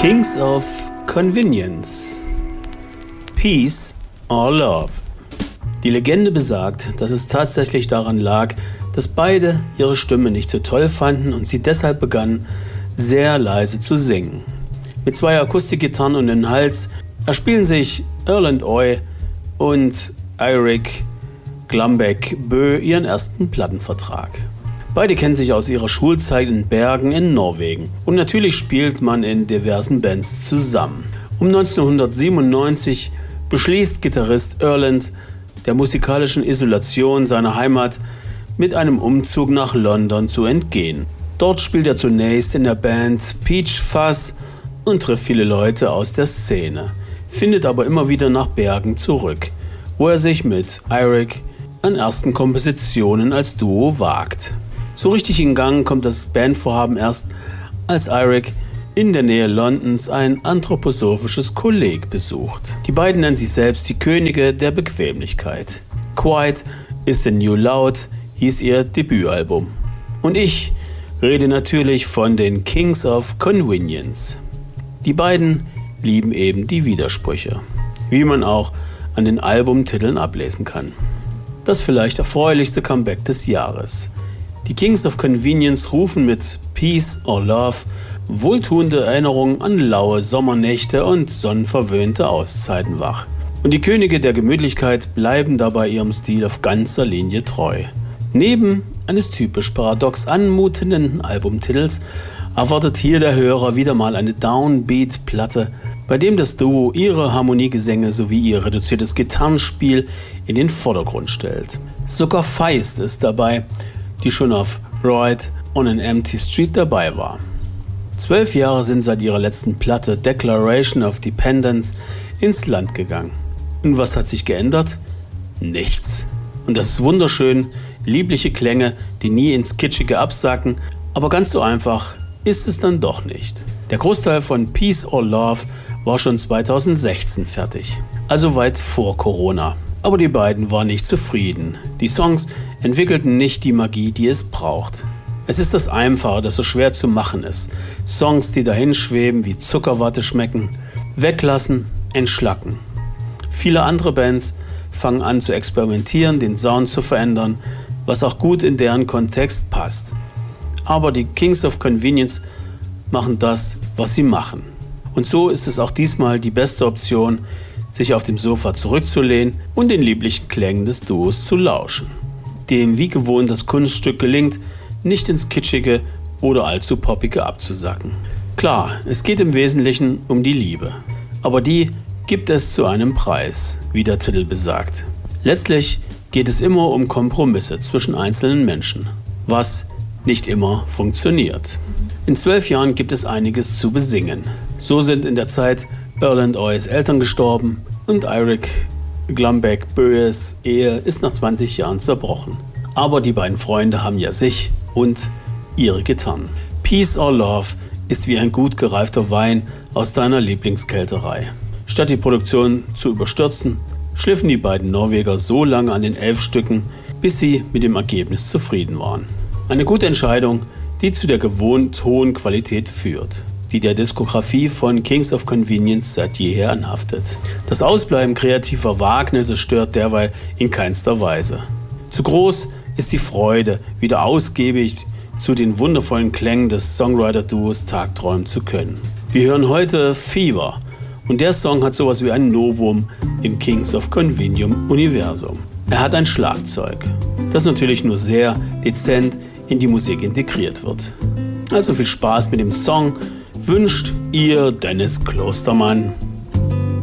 Kings of Convenience. Peace or Love. Die Legende besagt, dass es tatsächlich daran lag, dass beide ihre Stimme nicht so toll fanden und sie deshalb begannen, sehr leise zu singen. Mit 2 Akustikgitarren und den Hals erspielen sich Erlend Øye und Eirik Glambek Bø ihren ersten Plattenvertrag. Beide kennen sich aus ihrer Schulzeit in Bergen in Norwegen und natürlich spielt man in diversen Bands zusammen. Um 1997 beschließt Gitarrist Erlend, der musikalischen Isolation seiner Heimat mit einem Umzug nach London zu entgehen. Dort spielt er zunächst in der Band Peach Fuzz und trifft viele Leute aus der Szene, findet aber immer wieder nach Bergen zurück, wo er sich mit Eirik an ersten Kompositionen als Duo wagt. So richtig in Gang kommt das Bandvorhaben erst, als Eirik in der Nähe Londons ein anthroposophisches Kolleg besucht. Die beiden nennen sich selbst die Könige der Bequemlichkeit. Quiet is the New Loud hieß ihr Debütalbum. Und ich rede natürlich von den Kings of Convenience. Die beiden lieben eben die Widersprüche, wie man auch an den Albumtiteln ablesen kann. Das vielleicht erfreulichste Comeback des Jahres. Die Kings of Convenience rufen mit Peace or Love wohltuende Erinnerungen an laue Sommernächte und sonnenverwöhnte Auszeiten wach. Und die Könige der Gemütlichkeit bleiben dabei ihrem Stil auf ganzer Linie treu. Neben eines typisch paradox anmutenden Albumtitels erwartet hier der Hörer wieder mal eine Downbeat-Platte, bei dem das Duo ihre Harmoniegesänge sowie ihr reduziertes Gitarrenspiel in den Vordergrund stellt. Sogar Feist ist dabei, die schon auf Ride on an Empty Street dabei war. 12 Jahre sind seit ihrer letzten Platte Declaration of Dependence ins Land gegangen. Und was hat sich geändert? Nichts. Und das ist wunderschön, liebliche Klänge, die nie ins Kitschige absacken, aber ganz so einfach ist es dann doch nicht. Der Großteil von Peace or Love war schon 2016 fertig, also weit vor Corona. Aber die beiden waren nicht zufrieden. Die Songs entwickelten nicht die Magie, die es braucht. Es ist das Einfache, das so schwer zu machen ist. Songs, die dahinschweben, wie Zuckerwatte schmecken, weglassen, entschlacken. Viele andere Bands fangen an zu experimentieren, den Sound zu verändern, was auch gut in deren Kontext passt. Aber die Kings of Convenience machen das, was sie machen. Und so ist es auch diesmal die beste Option, sich auf dem Sofa zurückzulehnen und den lieblichen Klängen des Duos zu lauschen, dem wie gewohnt das Kunststück gelingt, nicht ins Kitschige oder allzu Poppige abzusacken. Klar, es geht im Wesentlichen um die Liebe, aber die gibt es zu einem Preis, wie der Titel besagt. Letztlich geht es immer um Kompromisse zwischen einzelnen Menschen, was nicht immer funktioniert. In 12 Jahren gibt es einiges zu besingen. So sind in der Zeit Erlend Øyes Eltern gestorben und Eirik Glambek Bøes Ehe ist nach 20 Jahren zerbrochen. Aber die beiden Freunde haben ja sich und ihre Gitarren. Peace or Love ist wie ein gut gereifter Wein aus deiner Lieblingskälterei. Statt die Produktion zu überstürzen, schliffen die beiden Norweger so lange an den 11 Stücken, bis sie mit dem Ergebnis zufrieden waren. Eine gute Entscheidung, die zu der gewohnt hohen Qualität führt, die der Diskografie von Kings of Convenience seit jeher anhaftet. Das Ausbleiben kreativer Wagnisse stört derweil in keinster Weise. Zu groß ist die Freude, wieder ausgiebig zu den wundervollen Klängen des Songwriter-Duos tagträumen zu können. Wir hören heute Fever und der Song hat sowas wie ein Novum im Kings of Convenience-Universum. Er hat ein Schlagzeug, das natürlich nur sehr dezent in die Musik integriert wird. Also viel Spaß mit dem Song wünscht ihr Dennis Klostermann.